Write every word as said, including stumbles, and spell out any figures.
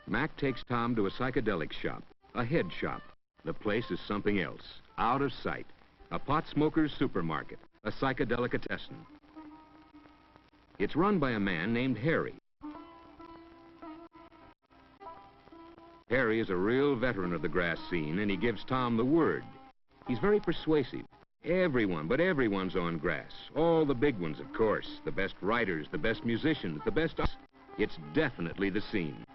Mac takes Tom to a psychedelic shop, a head shop. The place is something else, out of sight. A pot smoker's supermarket, a psychedelicatessen. It's run by a man named Harry. Harry is a real veteran of the grass scene, and he gives Tom the word. He's very persuasive. Everyone, but everyone's on grass. All the big ones, of course. The best writers, the best musicians, the best... It's definitely the scene.